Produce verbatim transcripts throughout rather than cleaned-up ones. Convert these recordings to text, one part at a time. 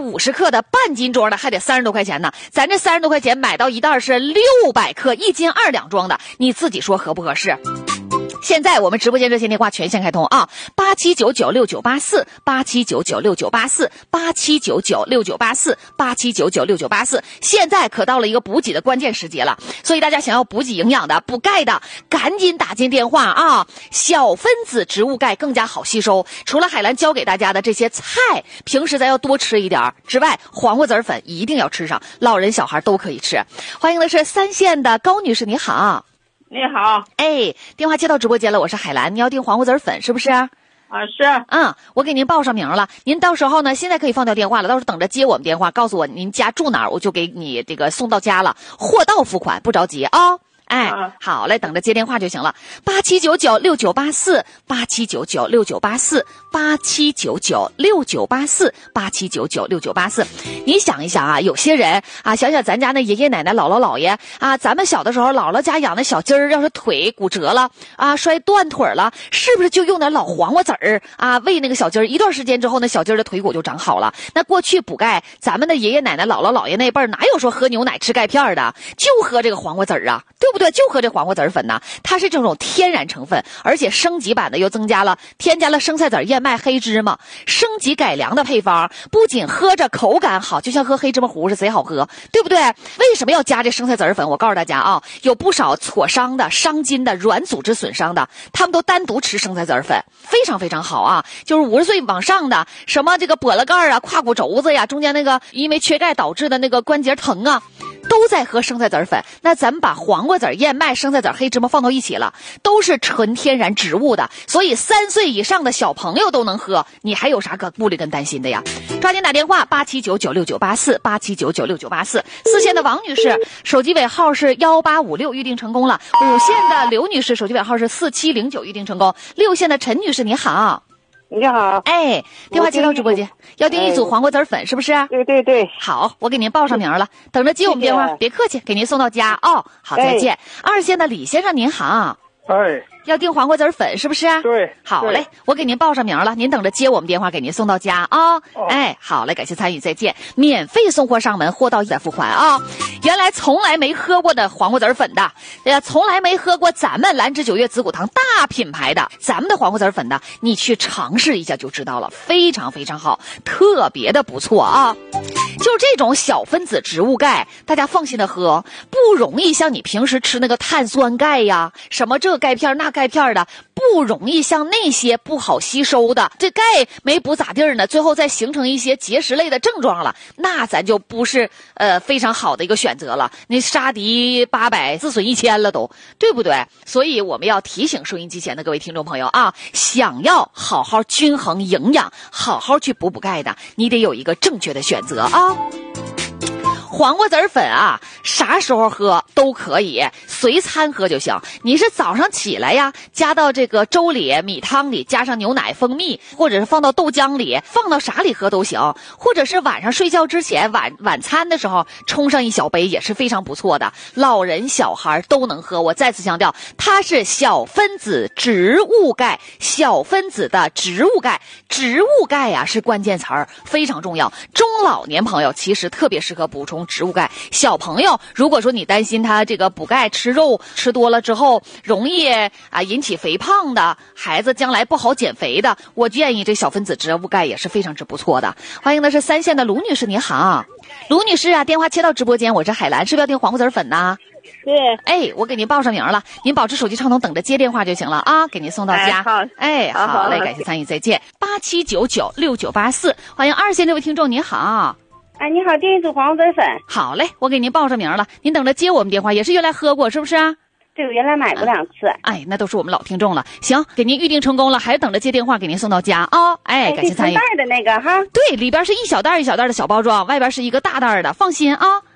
五十克的半斤装的还得三十多块钱呢，咱这三十多块钱买到一袋是六百克一斤二两装的，你自己说合不合适？现在我们直播间热线电话全线开通啊，八七九九六九八四，八七九九六九八四，八七九九六九八四，八七九九六九八四。现在可到了一个补给的关键时节了，所以大家想要补给营养的、补钙的，赶紧打进电话啊！小分子植物钙更加好吸收。除了海兰教给大家的这些菜，平时咱要多吃一点之外，黄瓜籽粉一定要吃上，老人小孩都可以吃。欢迎的是三线的高女士，你好。 你好， 哎，电话接到直播间了，我是海兰，你要订黄瓜籽粉是不是？ 啊，是。 嗯，我给您报上名了，您到时候呢，现在可以放掉电话了，到时候等着接我们电话，告诉我您家住哪儿，我就给你这个送到家了，货到付款，不着急啊。哎，好嘞，等着接电话就行了。八七九九六九八四，八七九九六九八四，八七九九六九八四，八七九九六九八四。你想一想啊，有些人啊，想想咱家那爷爷奶奶、姥姥姥爷啊，咱们小的时候，姥姥家养的小鸡儿，要是腿骨折了啊，摔断腿了，是不是就用点老黄瓜籽儿啊喂那个小鸡儿？一段时间之后，那小鸡儿的腿骨就长好了。那过去补钙，咱们的爷爷奶奶、姥姥姥爷那辈儿哪有说喝牛奶吃钙片的，就喝这个黄瓜籽儿啊，对不对？就喝这黄瓜籽粉呢，它是这种天然成分，而且升级版的又增加了添加了生菜籽、燕麦、黑芝麻，升级改良的配方，不仅喝着口感好，就像喝黑芝麻糊是贼好喝，对不对？为什么要加这生菜籽粉？我告诉大家啊，有不少挫伤的、伤筋的、软组织损伤的，他们都单独吃生菜籽粉，非常非常好啊。就是五十岁往上的，什么这个跛了盖啊、胯骨轴子呀，中间那个因为缺钙导致的那个关节疼啊，都在喝生菜籽粉。那咱们把黄瓜籽、燕麦、生菜籽、黑芝麻放到一起了，都是纯天然植物的，所以三岁以上的小朋友都能喝，你还有啥可顾虑跟担心的呀？抓紧打电话，八七九九六九八四，八七九九六九八四。四线的王女士，手机尾号是幺八五六，预定成功了。五线的刘女士，手机尾号是四七零九，预定成功。六线的陈女士，你好。 你好， 哎，电话接到直播间，要订一组黄瓜籽粉，是不是？ 对对对， 好，我给您报上名了，等着接我们电话，别客气，给您送到家哦。好，再见。二线的李先生您好， 哎， 要订黄瓜籽粉是不是？ 对， 好嘞，我给您报上名了，您等着接我们电话，给您送到家啊。哦，哎，好嘞，感谢参与，再见。免费送货上门，货到再付款啊。原来从来没喝过的黄瓜籽粉的，呃，从来没喝过咱们兰芝九月紫骨堂大品牌的咱们的黄瓜籽粉的，你去尝试一下就知道了，非常非常好，特别的不错啊。就这种小分子植物钙，大家放心的喝，不容易像你平时吃那个碳酸钙呀，什么这钙片那钙片的，不容易像那些不好吸收的，这钙没补咋地呢，最后再形成一些结石类的症状了，那咱就不是呃非常好的一个选择了，那杀敌八百自损一千了都，对不对？所以我们要提醒收音机前的各位听众朋友啊，想要好好均衡营养，好好去补补钙的，你得有一个正确的选择啊。黄瓜籽粉啊，啥时候喝都可以，随餐喝就行。你是早上起来呀，加到这个粥里、米汤里，加上牛奶、蜂蜜，或者是放到豆浆里，放到啥里喝都行。或者是晚上睡觉之前，晚晚餐的时候冲上一小杯也是非常不错的。老人小孩都能喝。我再次强调，它是小分子植物钙，小分子的植物钙，植物钙呀是关键词儿，非常重要。中老年朋友其实特别适合补充植物钙，小朋友如果说你担心他这个补钙吃肉吃多了之后容易啊引起肥胖的，孩子将来不好减肥的，我建议这小分子植物钙也是非常之不错的。欢迎的是三线的卢女士，你好。卢女士啊，电话切到直播间，我是海兰，是不是要订黄瓜籽粉呢？ 对， 哎，我给您报上名了，您保持手机畅通，等着接电话就行了啊，给您送到家。 哎，好， 哎，好，好嘞，感谢参与，再见。八七九九六九八四，欢迎二线这位听众，您好。 哎，你好，订一组黄瓜籽粉。 好嘞，我给您报上名了，您等着接我们电话，也是原来喝过是不是啊？ 对，我原来买过两次。 哎，那都是我们老听众了。行，给您预定成功了，还是等着接电话给您送到家啊、哦！哎，感谢参与。 袋的那个哈， 对，里边是一小袋一小袋的小包装，外边是一个大袋的，放心啊。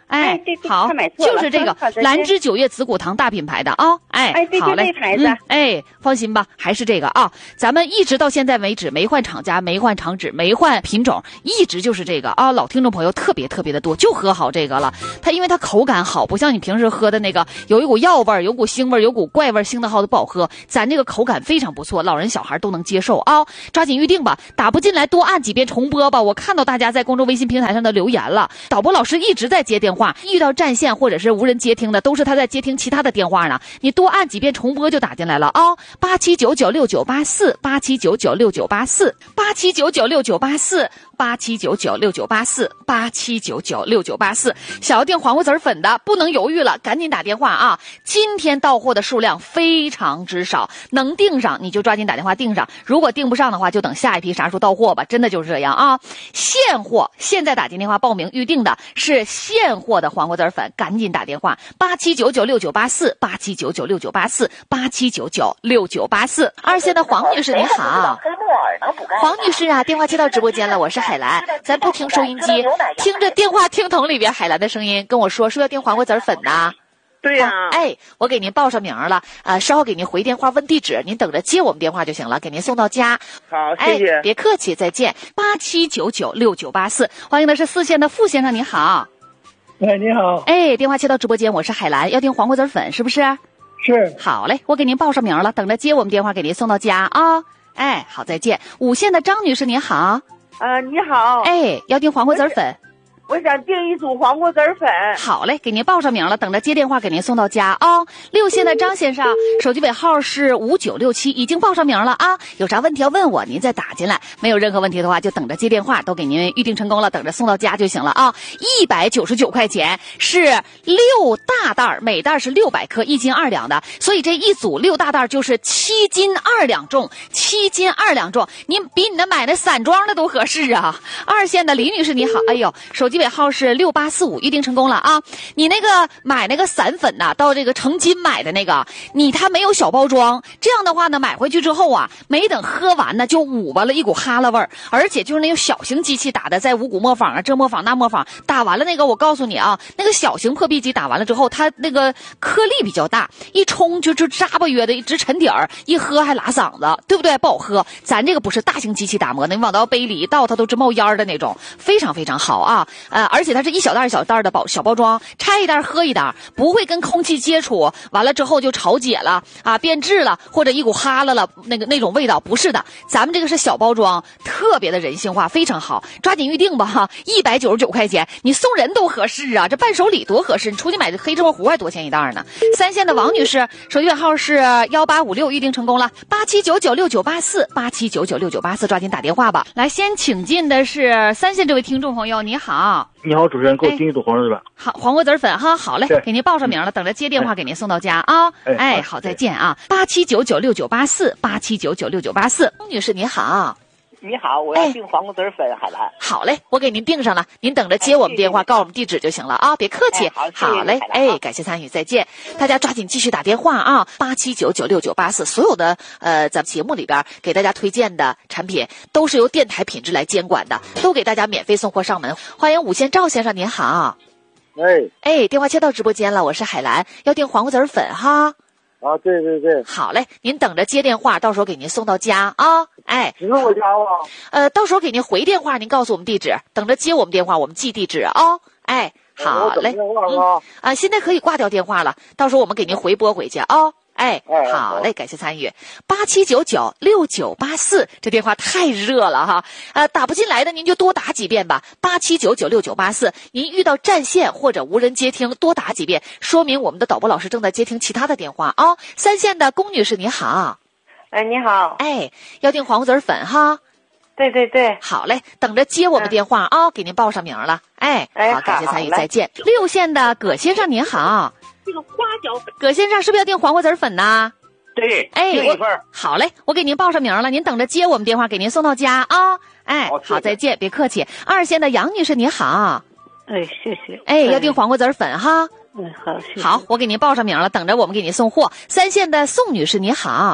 哎， 哎对对好他买，错了就是这个好再见兰芝九月紫骨堂大品牌的啊，哎， 哎对对好嘞， 这牌子嗯，哎，放心吧，还是这个啊，咱们一直到现在为止没换厂家，没换厂址，没换品种，一直就是这个啊，老听众朋友特别特别的多，就喝好这个了。它因为它口感好，不像你平时喝的那个有一股药味儿，有股腥味儿，有股怪味儿，腥的好的不好喝。咱这个口感非常不错，老人小孩都能接受啊，抓紧预定吧，打不进来多按几遍重播吧。我看到大家在公众微信平台上的留言了，导播老师一直在接电话，遇到占线或者是无人接听的，都是他在接听其他的电话呢。你多按几遍重播就打进来了啊！八七九九六九八四，八七九九六九八四，八七九九六九八四。八七九九六九八四，八七九九六九八四，想要订黄瓜籽粉的不能犹豫了，赶紧打电话啊！今天到货的数量非常之少，能订上你就抓紧打电话订上，如果订不上的话，就等下一批啥时候到货吧，真的就是这样啊！现货现在打进电话报名预定的是现货的黄瓜籽粉，赶紧打电话八七九九六九八四，八七九九六九八四，八七九九六九八四。二线的黄女士你好，黄女士啊，电话接到直播间了，我是海兰，咱不听收音机，听着电话听筒里边海兰的声音跟我说，说要订黄瓜籽粉呐。 对呀、 啊，哎，我给您报上名了，呃，稍后给您回电话问地址，您等着接我们电话就行了，给您送到家。 好，谢谢。 哎，别客气，再见。八七九九六九八四，欢迎的是四线的傅先生，你好。 哎，你好。 哎，电话接到直播间，我是海兰，要订黄瓜籽粉是不是？ 是。 好嘞，我给您报上名了，等着接我们电话给您送到家啊。哎，好，再见。五线的张女士，你好。 啊，你好。 哎，要订黄瓜籽粉。 我想订一组黄瓜籽粉。 好嘞，给您报上名了，等着接电话给您送到家啊、哦。六线的张先生，手机尾号是五九六七，已经报上名了啊。有啥问题要问我，您再打进来。没有任何问题的话，就等着接电话，都给您预定成功了，等着送到家就行了啊。一百九十九块钱是六大袋，每袋是六百克，一斤二两的，所以这一组六大袋就是七斤二两重，七斤二两重，你比你那买的散装的都合适啊。二线的李女士你好，哎呦，手机尾号是六八四五，预定成功了啊！你那个买那个散粉呐、啊，到这个成斤买的那个，你它没有小包装，这样的话呢，买回去之后啊，没等喝完呢，就捂巴了一股哈喇味儿，而且就是那种小型机器打的，在五谷磨坊啊，这磨坊那磨坊打完了那个，我告诉你啊，那个小型破壁机打完了之后，它那个颗粒比较大，一冲就就扎巴约的，一直沉底儿，一喝还拉嗓子，对不对？不好喝。咱这个不是大型机器打磨的，你往到杯里一倒，它都直冒烟的那种，非常非常好啊，呃，而且。它是一小袋一小袋的包小包装，拆一袋喝一袋，不会跟空气接触，完了之后就潮解了啊，变质了，或者一股哈喇了，那个那种味道不是的。咱们这个是小包装，特别的人性化，非常好，抓紧预定吧哈，一百九十九块钱，你送人都合适啊，这伴手礼多合适，你出去买的黑芝麻糊还多钱一袋呢。三线的王女士，手机尾号是幺八五六，预定成功了，八七九九六九八四，八七九九六九八四，抓紧打电话吧。来，先请进的是三线这位听众朋友，你好。 你好，主持人，给我订一组黄瓜籽粉。 好，黄瓜籽粉哈，好嘞，给您报上名了，等着接电话给您送到家啊。 哎， 哎，好，再见啊。八七九九六九八四，八七九九六九八四，女士你好。 你好，我要订黄瓜籽粉，海兰。 好嘞，我给您订上了，您等着接我们电话，告诉我们地址就行了啊，别客气。 好， 好嘞，哎，感谢参与，再见。大家抓紧继续打电话啊，八七九九六九八四，所有的呃咱们节目里边给大家推荐的产品都是由电台品质来监管的，都给大家免费送货上门。欢迎五线赵先生，您好。 哎哎，电话接到直播间了，我是海兰，要订黄瓜籽粉哈。 啊，对对对。 好嘞，您等着接电话，到时候给您送到家啊。哎， 你问我家吗？ 呃，到时候给您回电话，您告诉我们地址，等着接我们电话，我们记地址啊。哎，好嘞。嗯啊，现在可以挂掉电话了，到时候我们给您回拨回去啊。哎，好嘞，感谢参与，八七九九六九八四，这电话太热了哈，呃，打不进来的您就多打几遍吧，八七九九六九八四，您遇到占线或者无人接听，多打几遍，说明我们的导播老师正在接听其他的电话啊。三线的龚女士你好， 哎，你好， 哎，要订黄瓜籽粉哈。 对对对， 好嘞，等着接我们电话啊、嗯，给您报上名了。哎， 哎好，感谢参与，再见。六线的葛先生您好。 这个花椒粉， 葛先生是不是要订黄瓜籽粉呢？ 对， 哎， 订一份。 好嘞，我给您报上名了，您等着接我们电话，给您送到家啊。哎， 好， 好，再见，别客气。二线的杨女士您好。 哎，谢谢。 哎，要订黄瓜籽粉哈。 嗯，好，谢谢。 好，我给您报上名了，等着我们给您送货。三线的宋女士您好。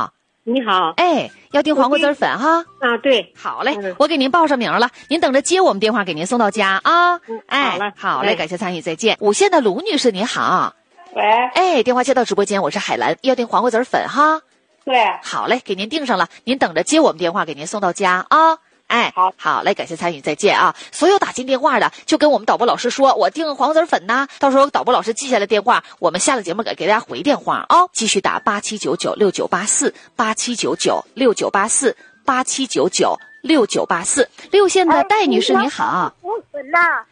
你好。 哎，要订黄瓜子粉哈？ 啊，对。 好嘞， 嗯、 我给您报上名了，您等着接我们电话，给您送到家啊。 嗯、 哎， 好了， 好嘞，感谢参与，再见。五线的卢女士您好。 喂。 哎，电话接到直播间，我是海兰，要订黄瓜子粉哈？ 对。 好嘞，给您订上了，您等着接我们电话，给您送到家啊。哎， 好， 好嘞，感谢参与，再见啊！所有打进电话的，就跟我们导播老师说，我订黄瓜子粉呐。到时候导播老师记下来电话，我们下了节目给给大家回电话啊、哦。继续打八七九九六九八四八七九九六九八四八七九九六九八四。六线的戴女士你好。 粉呐。